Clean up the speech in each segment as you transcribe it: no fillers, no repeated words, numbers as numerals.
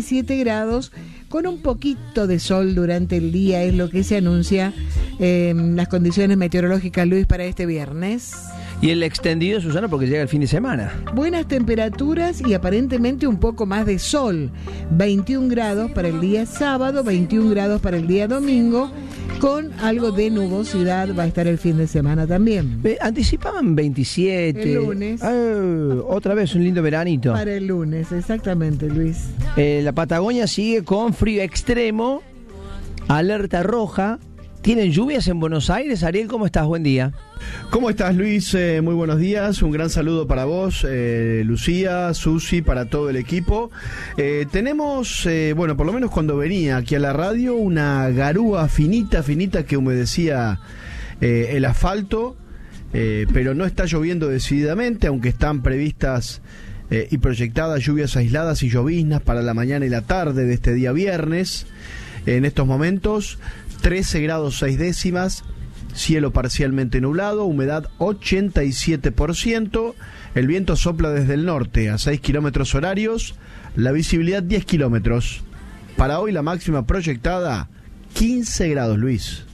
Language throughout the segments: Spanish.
7 grados, con un poquito de sol durante el día, es lo que se anuncia las condiciones meteorológicas, Luis, para este viernes. Y el extendido, Susana, porque llega el fin de semana. Buenas temperaturas y aparentemente un poco más de sol. 21 grados para el día sábado, 21 grados para el día domingo, con algo de nubosidad va a estar el fin de semana también. Anticipaban 27. El lunes. Otra vez un lindo veranito. Para el lunes, exactamente, Luis. La Patagonia sigue con frío extremo, alerta roja. ¿Tienen lluvias en Buenos Aires? Ariel, ¿cómo estás? Buen día. ¿Cómo estás, Luis? Muy buenos días. Un gran saludo para vos, Lucía, Susi, para todo el equipo. Tenemos, bueno, por lo menos cuando venía aquí a la radio, una garúa finita que humedecía el asfalto, pero no está lloviendo decididamente, aunque están previstas y proyectadas lluvias aisladas y lloviznas para la mañana y la tarde de este día viernes. En estos momentos, 13 grados 6 décimas, cielo parcialmente nublado, humedad 87%, el viento sopla desde el norte a 6 kilómetros horarios, la visibilidad 10 kilómetros. Para hoy la máxima proyectada 15 grados, Luis.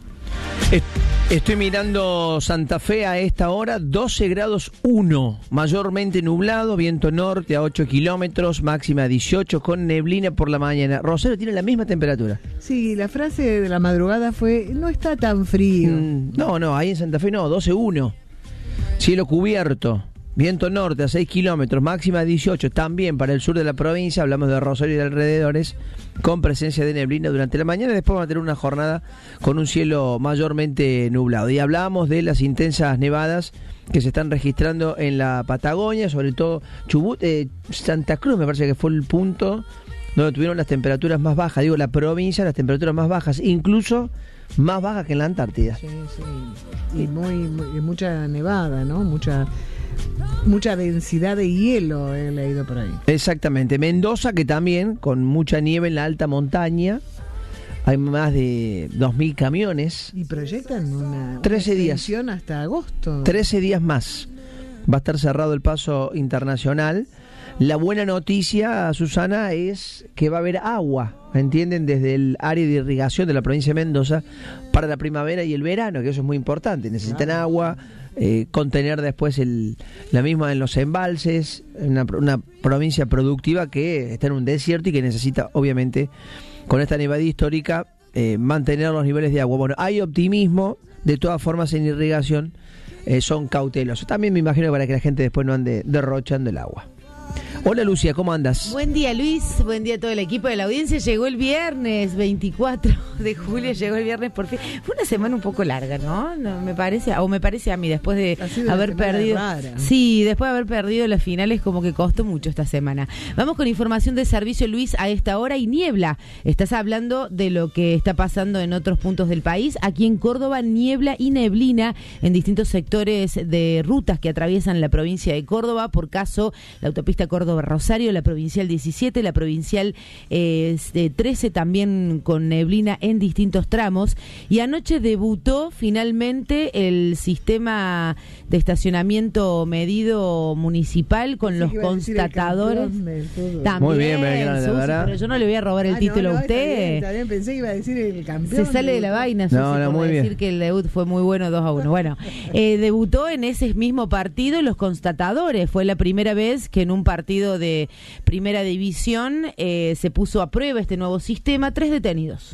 Estoy mirando Santa Fe a esta hora, 12 grados 1, mayormente nublado, viento norte a 8 kilómetros, máxima 18 con neblina por la mañana. Rosario tiene la misma temperatura. Sí, la frase de la madrugada fue, no está tan frío. No, ahí en Santa Fe no, 12-1, cielo cubierto, viento norte a 6 kilómetros, máxima 18, también para el sur de la provincia, hablamos de Rosario y de alrededores, con presencia de neblina durante la mañana. Después va a tener una jornada con un cielo mayormente nublado. Y hablábamos de las intensas nevadas que se están registrando en la Patagonia, sobre todo Chubut, Santa Cruz me parece que fue el punto donde tuvieron las temperaturas más bajas, digo la provincia, las temperaturas más bajas, incluso más bajas que en la Antártida. Sí. Y mucha nevada, ¿no? Mucha densidad de hielo he leído por ahí. Exactamente. Mendoza, que también con mucha nieve en la alta montaña, hay más de 2.000 camiones. Y proyectan una 13 días hasta agosto. 13 días más va a estar cerrado el paso internacional. La buena noticia, Susana, es que va a haber agua, ¿me entienden? Desde el área de irrigación de la provincia de Mendoza para la primavera y el verano, que eso es muy importante. Necesitan agua, contener después la misma en los embalses, una provincia productiva que está en un desierto y que necesita, obviamente, con esta nevada histórica, mantener los niveles de agua. Bueno, hay optimismo, de todas formas en irrigación son cautelosos. También me imagino para que la gente después no ande derrochando el agua. Hola Lucia, ¿cómo andas? Buen día Luis, buen día a todo el equipo de la audiencia. Llegó el viernes 24 de julio, llegó el viernes por fin. Fue una semana un poco larga, ¿no? Me parece a mí, después de haber perdido. Rara. Sí, después de haber perdido las finales, como que costó mucho esta semana. Vamos con información de servicio, Luis, a esta hora y niebla. Estás hablando de lo que está pasando en otros puntos del país. Aquí en Córdoba, niebla y neblina en distintos sectores de rutas que atraviesan la provincia de Córdoba. Por caso, la autopista Córdoba-Rosario, la provincial 17, la provincial 13 también con neblina en distintos tramos. Y anoche debutó finalmente el sistema de estacionamiento medido municipal con los constatadores. También, muy bien, pero yo no le voy a robar el título a usted. También pensé que iba a decir el campeón. Se sale de la vaina, Susi, muy bien. Decir que el debut fue muy bueno, 2-1. Bueno, debutó en ese mismo partido los constatadores. Fue la primera vez que en un partido de primera división se puso a prueba este nuevo sistema. 3 detenidos.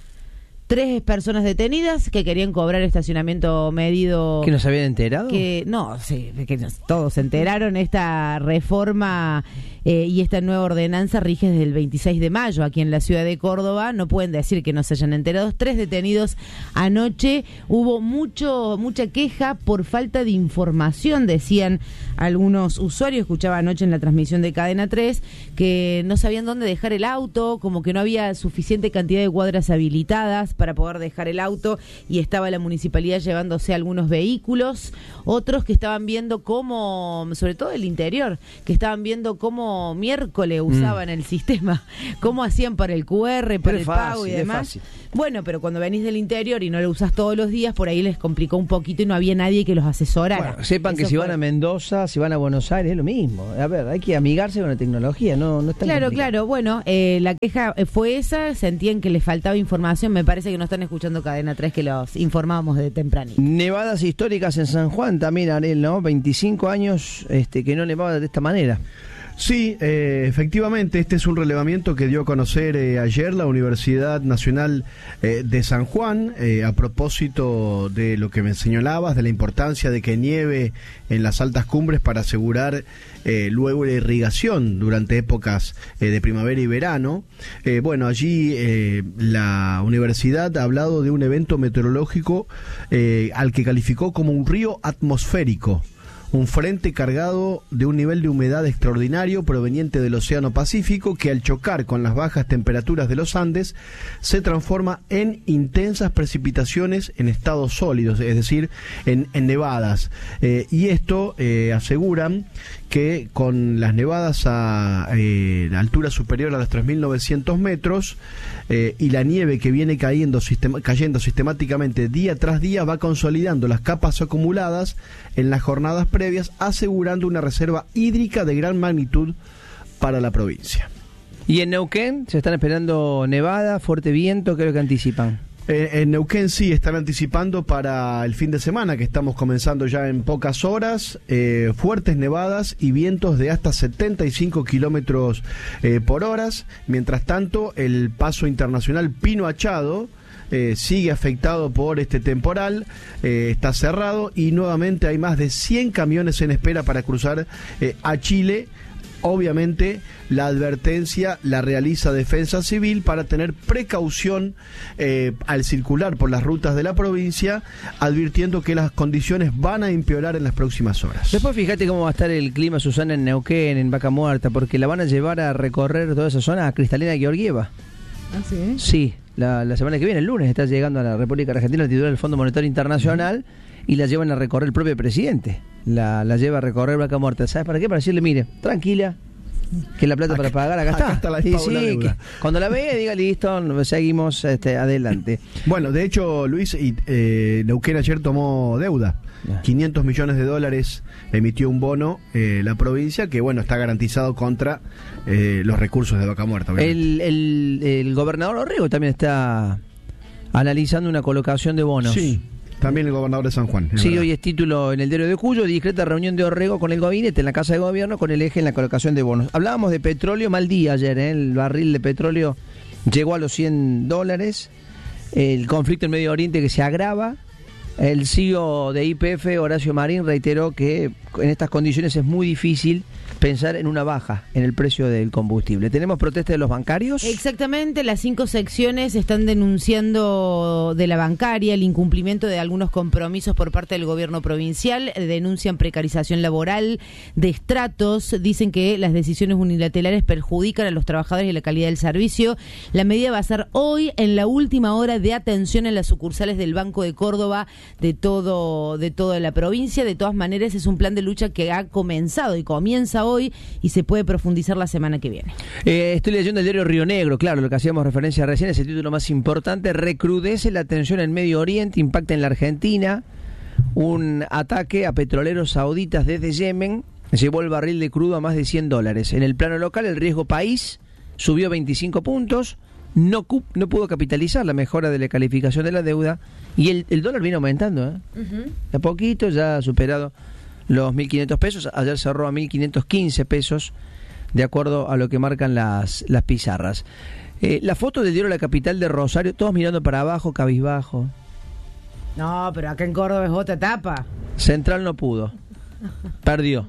3 personas detenidas que querían cobrar estacionamiento medido. ¿Que no se habían enterado? Que todos se enteraron. Esta reforma y esta nueva ordenanza rige desde el 26 de mayo aquí en la ciudad de Córdoba. No pueden decir que no se hayan enterado. 3 detenidos anoche. Hubo mucha queja por falta de información, decían algunos usuarios. Escuchaba anoche en la transmisión de Cadena 3 que no sabían dónde dejar el auto, como que no había suficiente cantidad de cuadras habilitadas para poder dejar el auto y estaba la municipalidad llevándose algunos vehículos, otros que estaban viendo cómo, sobre todo el interior, que estaban viendo cómo miércoles usaban el sistema, cómo hacían para el QR, para el pago y demás. Bueno, pero cuando venís del interior y no lo usás todos los días, por ahí les complicó un poquito y no había nadie que los asesorara. Bueno, sepan que si van a Mendoza, si van a Buenos Aires, es lo mismo. A ver, hay que amigarse con la tecnología, no es tan complicado. Claro. Bueno, la queja fue esa, sentían que les faltaba información. Me parece que no están escuchando Cadena 3, que los informábamos de tempranito. Nevadas históricas en San Juan también, Ariel, ¿no? 25 años que no nevaba de esta manera. Sí, efectivamente, este es un relevamiento que dio a conocer ayer la Universidad Nacional de San Juan, a propósito de lo que me señalabas, de la importancia de que nieve en las altas cumbres para asegurar luego la irrigación durante épocas de primavera y verano. Bueno, allí la universidad ha hablado de un evento meteorológico al que calificó como un río atmosférico. Un frente cargado de un nivel de humedad extraordinario proveniente del Océano Pacífico que al chocar con las bajas temperaturas de los Andes se transforma en intensas precipitaciones en estados sólidos, es decir, en nevadas. Y esto aseguran que con las nevadas a altura superior a los 3.900 metros y la nieve que viene cayendo sistemáticamente día tras día va consolidando las capas acumuladas en las jornadas previas, asegurando una reserva hídrica de gran magnitud para la provincia. ¿Y en Neuquén se están esperando nevada, fuerte viento? ¿Qué es lo que anticipan? En Neuquén sí están anticipando para el fin de semana, que estamos comenzando ya en pocas horas, fuertes nevadas y vientos de hasta 75 kilómetros por hora. Mientras tanto, el paso internacional Pino Achado sigue afectado por este temporal, está cerrado y nuevamente hay más de 100 camiones en espera para cruzar a Chile. Obviamente la advertencia la realiza Defensa Civil para tener precaución al circular por las rutas de la provincia, advirtiendo que las condiciones van a empeorar en las próximas horas. Después fíjate cómo va a estar el clima, Susana, en Neuquén, en Vaca Muerta, porque la van a llevar a recorrer toda esa zona a Cristalina Georgieva. ¿Ah, sí? Sí, la semana que viene, el lunes, está llegando a la República Argentina el titular del Fondo Monetario Internacional y la llevan a recorrer el propio presidente. La lleva a recorrer Vaca Muerta. ¿Sabes para qué? Para decirle, mire, tranquila, que la plata para pagar acá está. La deuda. Cuando la vea, diga, listo, seguimos adelante. Bueno, de hecho, Luis, Neuquén ayer tomó deuda. 500 millones de dólares emitió un bono la provincia que, bueno, está garantizado contra los recursos de Vaca Muerta. El gobernador Orrego también está analizando una colocación de bonos. Sí. También el gobernador de San Juan. Sí, hoy es título en el diario de Cuyo, discreta reunión de Orrego con el gabinete en la Casa de Gobierno con el eje en la colocación de bonos. Hablábamos de petróleo, mal día ayer, el barril de petróleo llegó a los $100, el conflicto en Medio Oriente que se agrava. El CEO de YPF, Horacio Marín, reiteró que en estas condiciones es muy difícil pensar en una baja en el precio del combustible. ¿Tenemos protesta de los bancarios? Exactamente, las 5 secciones están denunciando de la bancaria el incumplimiento de algunos compromisos por parte del gobierno provincial, denuncian precarización laboral, destratos, dicen que las decisiones unilaterales perjudican a los trabajadores y la calidad del servicio. La medida va a ser hoy en la última hora de atención en las sucursales del Banco de Córdoba de toda la provincia. De todas maneras, es un plan de lucha que ha comenzado y comienza hoy y se puede profundizar la semana que viene. Estoy leyendo el diario Río Negro, claro, lo que hacíamos referencia recién es el título más importante. Recrudece la tensión en Medio Oriente, impacta en la Argentina. Un ataque a petroleros sauditas desde Yemen llevó el barril de crudo a más de $100. En el plano local, el riesgo país subió 25 puntos. No pudo capitalizar la mejora de la calificación de la deuda y el dólar viene aumentando. De a poquito ya ha superado los 1.500 pesos. Ayer cerró a 1.515 pesos, de acuerdo a lo que marcan las pizarras. La foto del diario La Capital de Rosario, todos mirando para abajo, cabizbajo. No, pero acá en Córdoba es otra etapa. Central no pudo, perdió.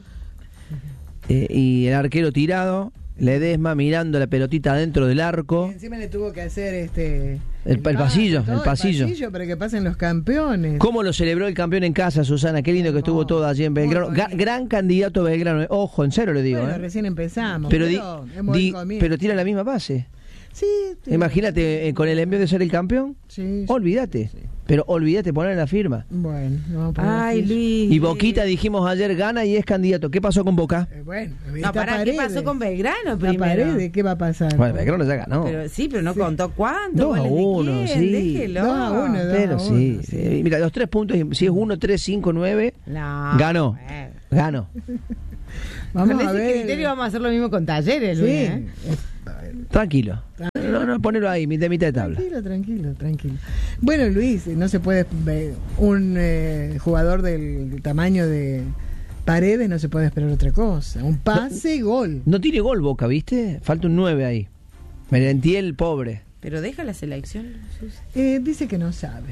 Y el arquero tirado, Ledesma mirando la pelotita dentro del arco. Y encima le tuvo que hacer el pasillo. El pasillo para que pasen los campeones. ¿Cómo lo celebró el campeón en casa, Susana? Qué lindo que estuvo todo allí en Belgrano. Gran candidato Belgrano. Ojo, en serio le digo. Bueno, recién empezamos. Pero tira la misma base. Sí. Imagínate, con el envío de ser el campeón, Sí. olvídate. Sí. Pero olvídate poner la firma. Bueno, vamos a poner Ay, Luis. Y Boquita, dijimos ayer, gana y es candidato. ¿Qué pasó con Boca? Bueno, no, pará, ¿qué pasó con Belgrano primero? Paredes, ¿qué va a pasar? Bueno, Belgrano ya ganó. Pero, sí, pero no contó cuánto. 2-1, sí. Déjelo. 2-1, pero sí. Mira, los 3 puntos, si es 1, 3, 5, 9, no, ganó. Ganó. Vamos con a ese ver. criterio vamos a hacer lo mismo con Talleres, Luis, Sí. Tranquilo. No, ponelo ahí, mitad de tabla. Tranquilo. Bueno, Luis, no se puede un jugador del tamaño de Paredes, no se puede esperar otra cosa. Un pase, gol. No tiene gol Boca, ¿viste? Falta un 9 ahí. Merentiel, pobre. Pero deja la selección, Susi. Dice que no sabe.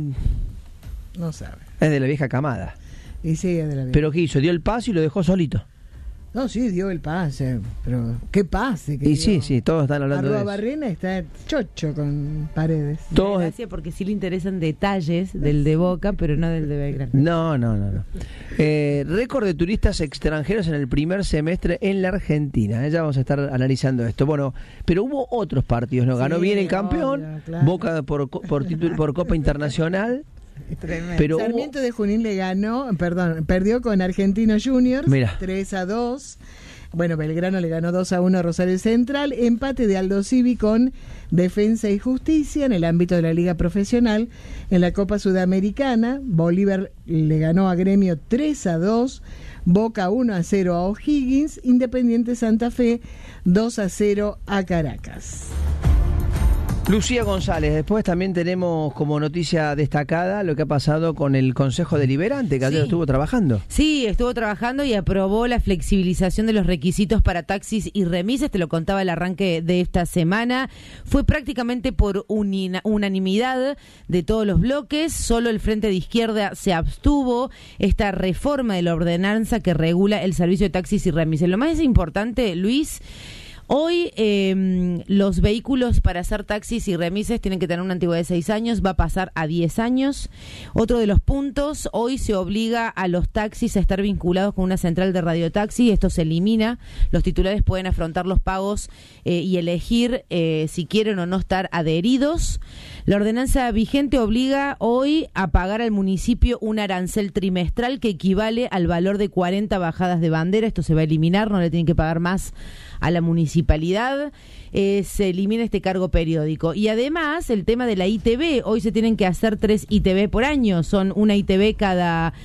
No sabe. Es de la vieja camada. Y sí, es de la vieja. ¿Pero qué hizo? Dio el pase y lo dejó solito. No, sí, dio el pase, pero ¿qué pase? Y sí, todos están hablando de eso. Barrena está chocho con Paredes. Gracias, porque sí le interesan detalles del de Boca, pero no del de Belgrano. No. Récord de turistas extranjeros en el primer semestre en la Argentina. Ya vamos a estar analizando esto. Bueno, pero hubo otros partidos, ¿no? Ganó bien el campeón, obvio, claro. Boca por Copa Internacional. Pero Sarmiento de Junín perdió con Argentino Juniors 3-2. Bueno, Belgrano le ganó 2-1 a Rosario Central. Empate de Aldo Civi con Defensa y Justicia en el ámbito de la Liga Profesional. En la Copa Sudamericana, Bolívar le ganó a Gremio 3-2. Boca 1-0 a O'Higgins. Independiente Santa Fe 2-0 a Caracas. Lucía González, después también tenemos como noticia destacada lo que ha pasado con el Consejo Deliberante, que ayer estuvo trabajando. Sí, estuvo trabajando y aprobó la flexibilización de los requisitos para taxis y remises, te lo contaba el arranque de esta semana. Fue prácticamente por unanimidad de todos los bloques, solo el Frente de Izquierda se abstuvo. Esta reforma de la ordenanza que regula el servicio de taxis y remises. Lo más importante, Luis, hoy los vehículos para hacer taxis y remises tienen que tener una antigüedad de 6 años, va a pasar a 10 años. Otro de los puntos, hoy se obliga a los taxis a estar vinculados con una central de radiotaxi, esto se elimina, los titulares pueden afrontar los pagos y elegir si quieren o no estar adheridos. La ordenanza vigente obliga hoy a pagar al municipio un arancel trimestral que equivale al valor de 40 bajadas de bandera, esto se va a eliminar, no le tienen que pagar más a la municipalidad, se elimina este cargo periódico. Y además, el tema de la ITV, hoy se tienen que hacer 3 ITV por año, son una ITV cada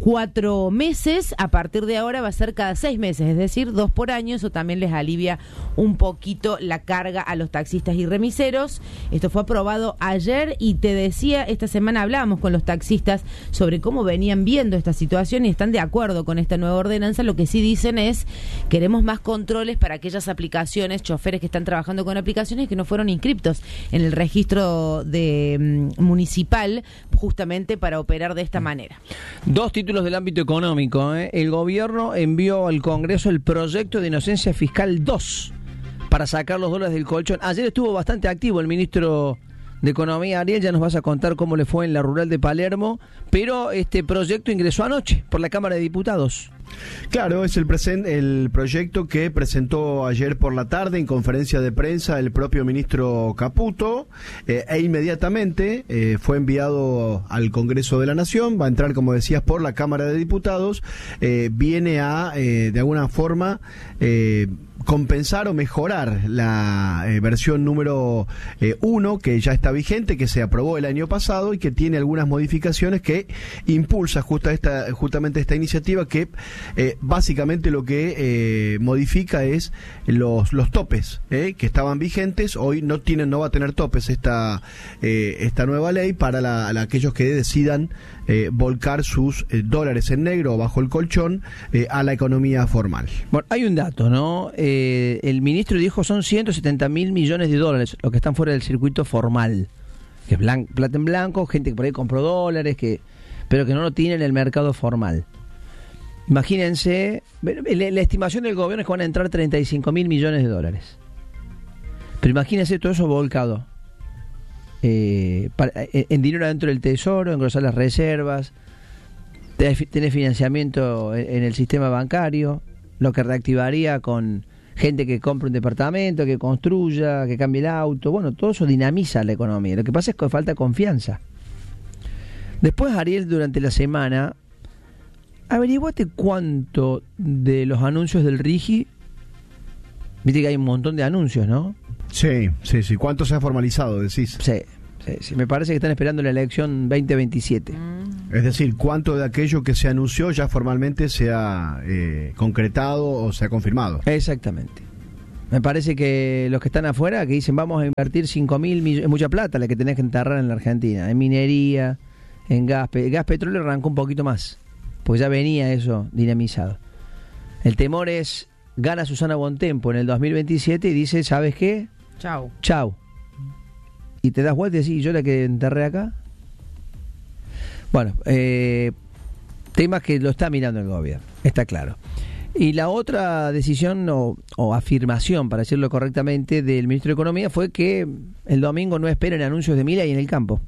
4 meses, a partir de ahora va a ser cada 6 meses, es decir, 2 por año. Eso también les alivia un poquito la carga a los taxistas y remiseros. Esto fue aprobado ayer y te decía, esta semana hablábamos con los taxistas sobre cómo venían viendo esta situación y están de acuerdo con esta nueva ordenanza. Lo que sí dicen es, queremos más controles para aquellas aplicaciones, choferes que están trabajando con aplicaciones que no fueron inscriptos en el registro de municipal, justamente para operar de esta manera. 2 títulos del ámbito económico. El gobierno envió al Congreso el proyecto de inocencia fiscal 2 para sacar los dólares del colchón. Ayer estuvo bastante activo el ministro de Economía, Ariel, ya nos vas a contar cómo le fue en la rural de Palermo, pero este proyecto ingresó anoche por la Cámara de Diputados. Claro, es el proyecto que presentó ayer por la tarde en conferencia de prensa el propio ministro Caputo, e inmediatamente fue enviado al Congreso de la Nación, va a entrar, como decías, por la Cámara de Diputados, viene a, de alguna forma, compensar o mejorar la versión número 1 que ya está vigente, que se aprobó el año pasado y que tiene algunas modificaciones que impulsa justamente esta iniciativa que básicamente lo que modifica es los topes que estaban vigentes. Hoy no va a tener topes esta nueva ley para aquellos que decidan volcar sus dólares en negro o bajo el colchón a la economía formal. Bueno, hay un dato, ¿no? El ministro dijo son 170.000 millones de dólares los que están fuera del circuito formal, que es plata en blanco, gente que por ahí compró dólares, pero que no lo tiene en el mercado formal. Imagínense, la estimación del gobierno es que van a entrar 35.000 millones de dólares. Pero imagínense todo eso volcado en dinero adentro del tesoro, engrosar las reservas, tener financiamiento en el sistema bancario, lo que reactivaría con gente que compre un departamento, que construya, que cambie el auto. Bueno, todo eso dinamiza la economía. Lo que pasa es que falta confianza. Después, Ariel, durante la semana, averiguate cuánto de los anuncios del RIGI, viste que hay un montón de anuncios, ¿no? Sí. ¿Cuánto se ha formalizado, decís? Sí. Me parece que están esperando la elección 2027. Es decir, ¿cuánto de aquello que se anunció ya formalmente se ha concretado o se ha confirmado? Exactamente. Me parece que los que están afuera, que dicen vamos a invertir 5.000 millones, es mucha plata la que tenés que enterrar en la Argentina, en minería, en gas. Gas petróleo arrancó un poquito más, porque ya venía eso dinamizado. El temor es, gana Susana Bontempo en el 2027 y dice, ¿sabes qué? Chau. Y te das vuelta y decís, ¿yo la que enterré acá? Bueno, temas que lo está mirando el gobierno, está claro. Y la otra decisión o afirmación, para decirlo correctamente, del ministro de Economía fue que el domingo no esperen anuncios de Milei en el campo.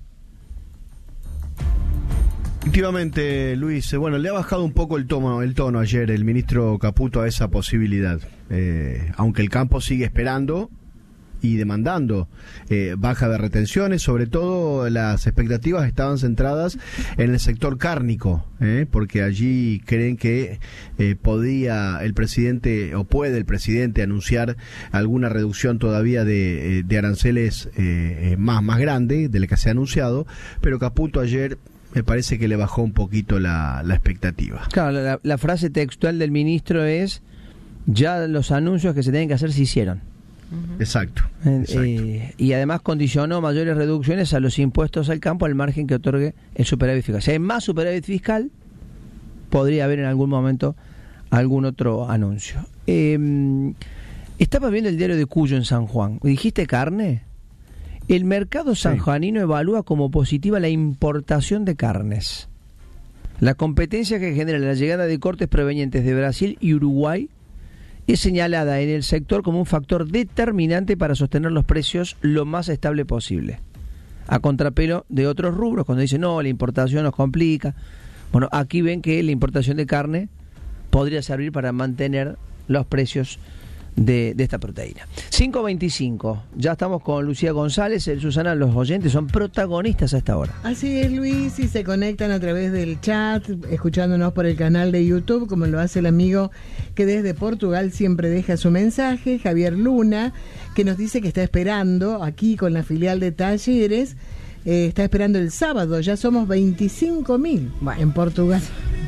Efectivamente, Luis, bueno, le ha bajado un poco el tono ayer el ministro Caputo a esa posibilidad, aunque el campo sigue esperando y demandando baja de retenciones. Sobre todo las expectativas estaban centradas en el sector cárnico, porque allí creen que podía el presidente o puede el presidente anunciar alguna reducción todavía de aranceles más grande de la que se ha anunciado, pero Caputo ayer me parece que le bajó un poquito la expectativa. Claro, la frase textual del ministro es, ya los anuncios que se tienen que hacer se hicieron. Exacto. Y además condicionó mayores reducciones a los impuestos al campo al margen que otorgue el superávit fiscal. Si hay más superávit fiscal, podría haber en algún momento algún otro anuncio. Estaba viendo el diario de Cuyo en San Juan. ¿Dijiste carne? El mercado sanjuanino evalúa como positiva la importación de carnes. La competencia que genera la llegada de cortes provenientes de Brasil y Uruguay es señalada en el sector como un factor determinante para sostener los precios lo más estable posible. A contrapelo de otros rubros, cuando dicen, no, la importación nos complica. Bueno, aquí ven que la importación de carne podría servir para mantener los precios de esta proteína. 5:25, ya estamos con Lucía González. Susana, los oyentes son protagonistas a esta hora. Así es, Luis, y se conectan a través del chat, escuchándonos por el canal de YouTube, como lo hace el amigo que desde Portugal siempre deja su mensaje, Javier Luna, que nos dice que está esperando aquí con la filial de Talleres, está esperando el sábado, ya somos 25.000 en Portugal.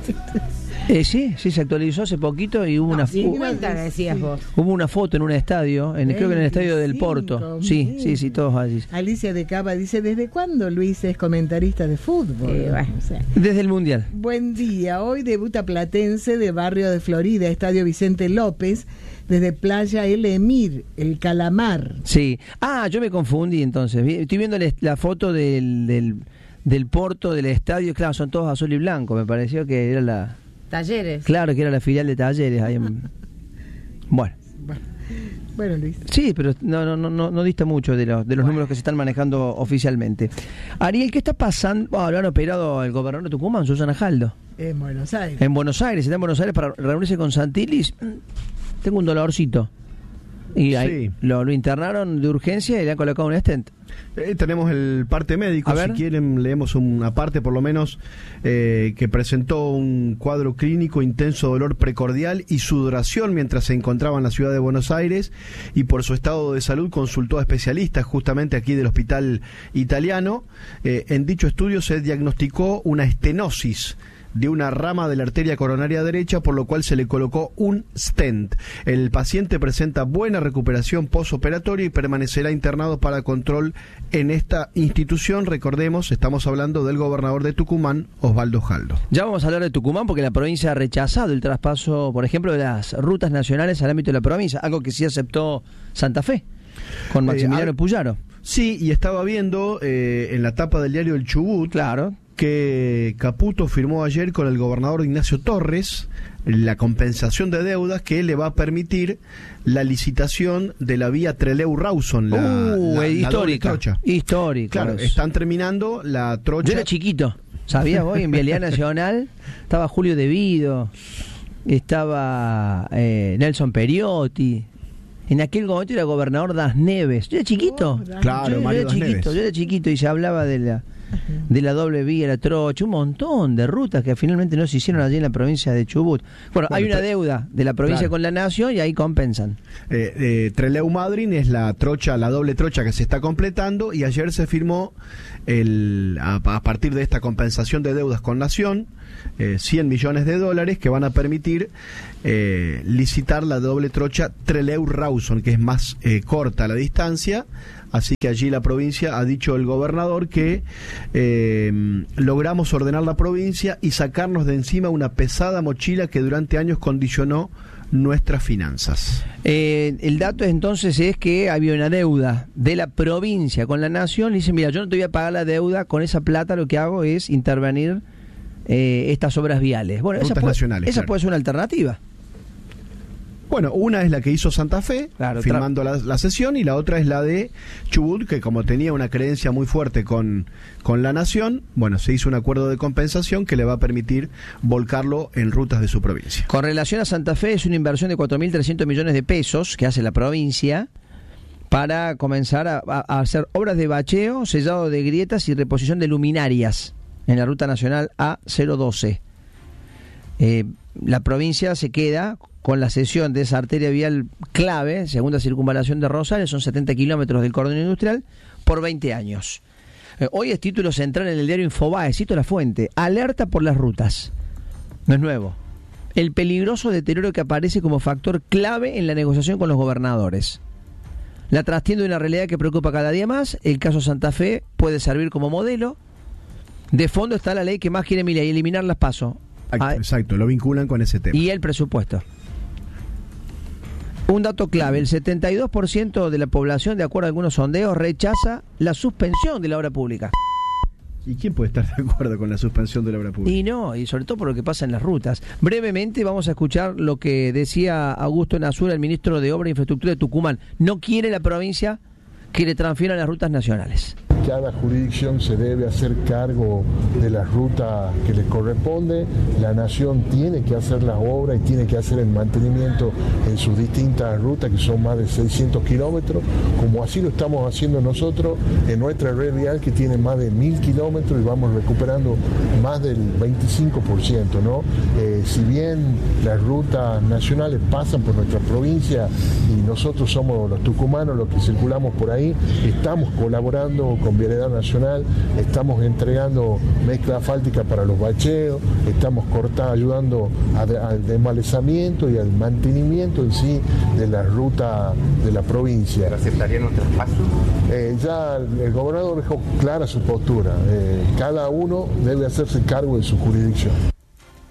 Sí, se actualizó hace poquito y hubo hubo una foto en un estadio, creo que en el estadio del Porto. Sí, todos allí. Alicia de Cava dice, ¿desde cuándo Luis es comentarista de fútbol? Desde el Mundial. Buen día, hoy debuta Platense de Barrio de Florida, Estadio Vicente López, desde Playa El Emir, el Calamar. Sí, yo me confundí entonces, estoy viendo la foto del Porto, del estadio, claro, son todos azul y blanco, me pareció que era la... Talleres. Claro que era la filial de Talleres. Ahí Bueno, Luis. Sí, pero no dista mucho de los números que se están manejando oficialmente. Ariel, ¿qué está pasando? Lo han operado al gobernador de Tucumán, Susana Jaldo. En Buenos Aires. Está en Buenos Aires para reunirse con Santilli. Tengo un dolorcito. Y ahí lo internaron de urgencia y le han colocado un stent. Tenemos el parte médico, si quieren leemos una parte por lo menos, que presentó un cuadro clínico, intenso dolor precordial y sudoración mientras se encontraba en la ciudad de Buenos Aires, y por su estado de salud consultó a especialistas justamente aquí del hospital italiano. En dicho estudio se diagnosticó una estenosis de una rama de la arteria coronaria derecha, por lo cual se le colocó un stent. El paciente presenta buena recuperación postoperatoria y permanecerá internado para control en esta institución. Recordemos, estamos hablando del gobernador de Tucumán, Osvaldo Jaldo. Ya vamos a hablar de Tucumán porque la provincia ha rechazado el traspaso, por ejemplo, de las rutas nacionales al ámbito de la provincia, algo que sí aceptó Santa Fe, con Maximiliano Puyaro. Sí, y estaba viendo en la tapa del diario El Chubut, claro, que Caputo firmó ayer con el gobernador Ignacio Torres la compensación de deudas que le va a permitir la licitación de la vía Trelew-Rawson, la histórica. Histórica. Claro, están terminando la trocha. Yo era chiquito, ¿sabías vos? En Vialidad Nacional estaba Julio Devido, estaba Nelson Periotti. en aquel momento era gobernador Das Neves. Yo era chiquito. Claro, Mario Das Neves. Yo era chiquito y se hablaba de la doble vía, la trocha, un montón de rutas que finalmente no se hicieron allí en la provincia de Chubut. Bueno, hay una deuda de la provincia con la nación y ahí compensan. Trelew-Madryn es la doble trocha que se está completando, y ayer se firmó a partir de esta compensación de deudas con nación, $100 millones que van a permitir licitar la doble trocha Trelew-Rawson, que es más corta la distancia. Así que allí la provincia, ha dicho el gobernador, que logramos ordenar la provincia y sacarnos de encima una pesada mochila que durante años condicionó nuestras finanzas. El dato entonces es que había una deuda de la provincia con la nación. Le dicen, mira, yo no te voy a pagar la deuda, con esa plata lo que hago es intervenir estas obras viales. Bueno, esa puede ser una alternativa. Bueno, una es la que hizo Santa Fe, firmando la sesión, y la otra es la de Chubut, que como tenía una creencia muy fuerte con la nación, bueno, se hizo un acuerdo de compensación que le va a permitir volcarlo en rutas de su provincia. Con relación a Santa Fe, es una inversión de 4.300 millones de pesos que hace la provincia para comenzar a hacer obras de bacheo, sellado de grietas y reposición de luminarias en la ruta nacional A012. La provincia se queda con la cesión de esa arteria vial clave, segunda circunvalación de Rosario, son 70 kilómetros del cordón industrial, por 20 años. Hoy es título central en el diario Infobae, cito la fuente: alerta por las rutas. No es nuevo. El peligroso deterioro que aparece como factor clave en la negociación con los gobernadores. La trastienda de una realidad que preocupa cada día más. El caso Santa Fe puede servir como modelo. De fondo está la ley que más quiere Milei, eliminar las PASO. Exacto, lo vinculan con ese tema. Y el presupuesto. Un dato clave: el 72% de la población, de acuerdo a algunos sondeos, rechaza la suspensión de la obra pública. ¿Y quién puede estar de acuerdo con la suspensión de la obra pública? Y sobre todo por lo que pasa en las rutas. Brevemente vamos a escuchar lo que decía Augusto Nasura, el ministro de Obra e Infraestructura de Tucumán. No quiere la provincia que le transfieran las rutas nacionales. Cada jurisdicción se debe hacer cargo de la ruta que le corresponde. La nación tiene que hacer las obras y tiene que hacer el mantenimiento en sus distintas rutas, que son más de 600 kilómetros, como así lo estamos haciendo nosotros en nuestra red vial, que tiene más de 1.000 kilómetros, y vamos recuperando más del 25%, ¿no? Si bien las rutas nacionales pasan por nuestra provincia y nosotros somos los tucumanos los que circulamos por ahí, estamos colaborando con Vialidad Nacional, estamos entregando mezcla asfáltica para los bacheos, estamos ayudando al desmalezamiento y al mantenimiento en sí de la ruta de la provincia. ¿Aceptarían un traspaso? Ya el gobernador dejó clara su postura. Cada uno debe hacerse cargo de su jurisdicción.